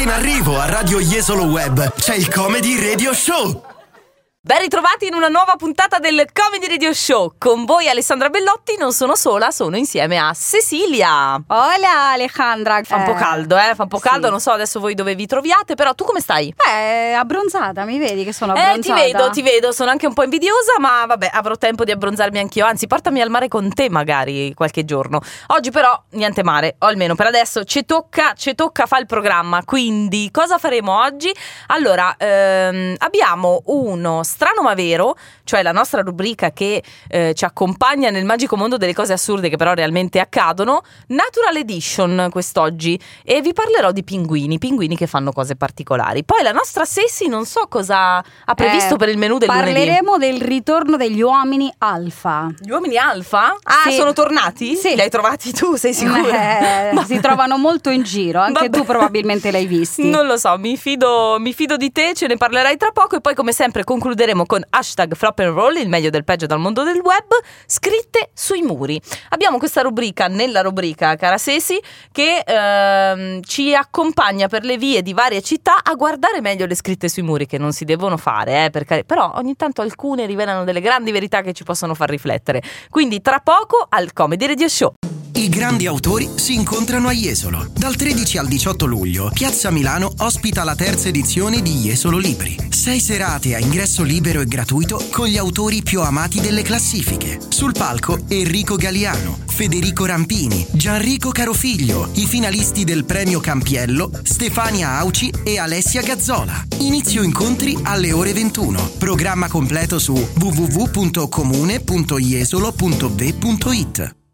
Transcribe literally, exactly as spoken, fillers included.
in arrivo a Radio Jesolo Web c'è il Comedy Radio Show. Ben ritrovati in una nuova puntata del Comedy Radio Show. Con voi Alessandra Bellotti, non sono sola, sono insieme a Cecilia. Hola Alejandra. Fa un po' caldo, eh, fa un po' caldo, sì. Non so adesso voi dove vi troviate, però tu come stai? Eh, abbronzata, mi vedi che sono abbronzata? Eh, ti vedo, ti vedo, sono anche un po' invidiosa, ma vabbè, avrò tempo di abbronzarmi anch'io, anzi portami al mare con te magari qualche giorno. Oggi però niente mare, o almeno per adesso ci tocca, ci tocca fare il programma, quindi cosa faremo oggi? Allora, ehm, abbiamo uno strano ma vero, cioè la nostra rubrica che eh, ci accompagna nel magico mondo delle cose assurde che però realmente accadono, Natural Edition quest'oggi, e vi parlerò di pinguini, pinguini che fanno cose particolari. Poi la nostra Ceci non so cosa ha previsto eh, per il menù del parleremo lunedì. del ritorno degli uomini alfa. Gli uomini alfa? Ah, Sì. sono tornati? Sì. Li hai trovati tu, sei sicura? Eh, Ma- si trovano molto in giro, anche Vabbè. tu probabilmente l'hai visti. Non lo so, mi fido, mi fido di te, ce ne parlerai tra poco e poi come sempre concluderemo con hashtag flop and roll, il meglio del peggio dal mondo del web, scritte sui muri. Abbiamo questa rubrica nella rubrica, cara Ceci, che ehm, ci accompagna per le vie di varie città a guardare meglio le scritte sui muri, che non si devono fare, eh, perché, però ogni tanto alcune rivelano delle grandi verità che ci possono far riflettere. Quindi tra poco al Comedy Radio Show. I grandi autori si incontrano a Jesolo. Dal tredici al diciotto luglio, Piazza Milano ospita la terza edizione di Jesolo Libri. Sei serate a ingresso libero e gratuito con gli autori più amati delle classifiche. Sul palco Enrico Galiano, Federico Rampini, Gianrico Carofiglio, i finalisti del premio Campiello, Stefania Auci e Alessia Gazzola. Inizio incontri alle ore ventuno. Programma completo su w w w punto comune punto jesolo punto v punto it.